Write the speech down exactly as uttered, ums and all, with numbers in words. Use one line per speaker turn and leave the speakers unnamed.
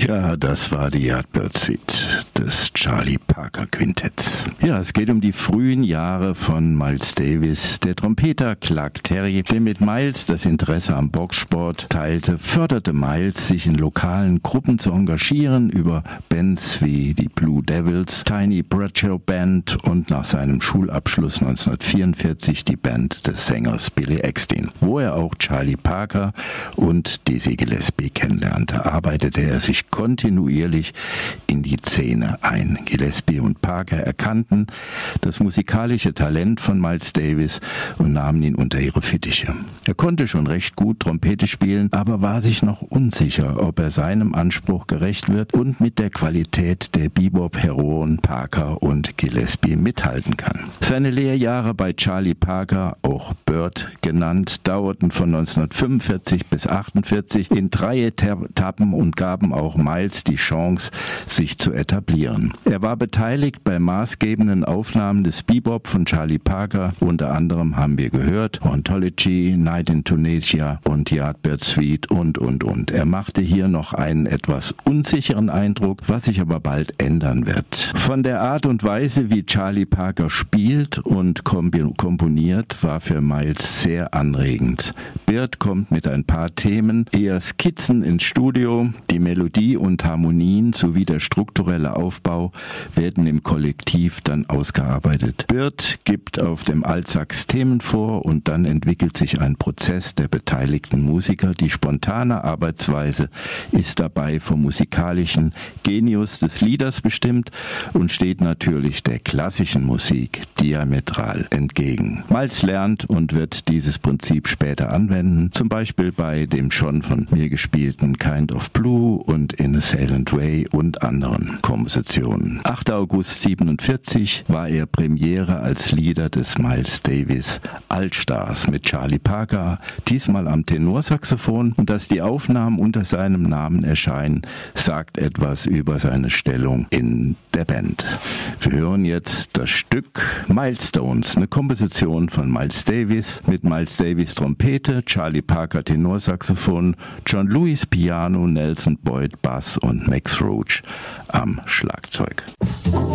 Ja, das war die Yardbird Suite des Charlie Parker Quintetts. Ja, es geht um die frühen Jahre von Miles Davis. Der Trompeter Clark Terry, der mit Miles das Interesse am Boxsport teilte, förderte Miles, sich in lokalen Gruppen zu engagieren, über Bands wie die Blue Devils, Tiny Bradshaw Band und nach seinem Schulabschluss neunzehnhundertvierundvierzig die Band des Sängers Billy Eckstine, wo er auch Charlie Parker und Dizzy Gillespie kennenlernte, arbeitete er sich kontinuierlich in die Szene ein. Gillespie und Parker erkannten das musikalische Talent von Miles Davis und nahmen ihn unter ihre Fittiche. Er konnte schon recht gut Trompete spielen, aber war sich noch unsicher, ob er seinem Anspruch gerecht wird und mit der Qualität der Bebop-Heroen Parker und Gillespie mithalten kann. Seine Lehrjahre bei Charlie Parker, auch Bird genannt, dauerten von neunzehnhundertfünfundvierzig bis achtundvierzig in drei Etappen und gaben auch Miles die Chance, sich zu etablieren. Er war beteiligt bei maßgebenden Aufnahmen des Bebop von Charlie Parker. Unter anderem haben wir gehört Ontology, Night in Tunisia und Yardbird Suite und, und, und. Er machte hier noch einen etwas unsicheren Eindruck, was sich aber bald ändern wird. Von der Art und Weise, wie Charlie Parker spielt und komponiert, war für Miles sehr anregend. Bird kommt mit ein paar Themen, eher Skizzen ins Studio, die Melodie und Harmonien sowie der strukturelle Aufbau werden im Kollektiv dann ausgearbeitet. Bird gibt auf dem Altsax Themen vor und dann entwickelt sich ein Prozess der beteiligten Musiker. Die spontane Arbeitsweise ist dabei vom musikalischen Genius des Lieders bestimmt und steht natürlich der klassischen Musik diametral entgegen. Miles lernt und wird dieses Prinzip später anwenden, zum Beispiel bei dem schon von mir gespielten Kind of Blue und In a Silent Way und anderen Kompositionen. achter August siebenundvierzig war er Premiere als Leader des Miles Davis Altstars mit Charlie Parker, diesmal am Tenorsaxophon, und dass die Aufnahmen unter seinem Namen erscheinen, sagt etwas über seine Stellung in der Band. Wir hören jetzt das Stück Milestones, eine Komposition von Miles Davis mit Miles Davis Trompete, Charlie Parker Tenorsaxophon, John Lewis Piano, Nelson Boyd Bass und Max Roach am Schlagzeug.